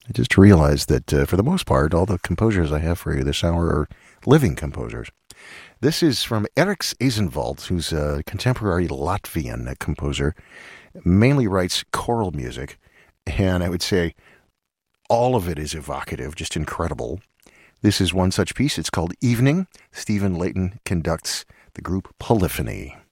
I just realized that for the most part, all the composers I have for you this hour are living composers. This is from Eriks Eisenwald, who's a contemporary Latvian composer, mainly writes choral music, and I would say all of it is evocative, just incredible. This is one such piece. It's called Evening. Stephen Layton conducts the group Polyphony.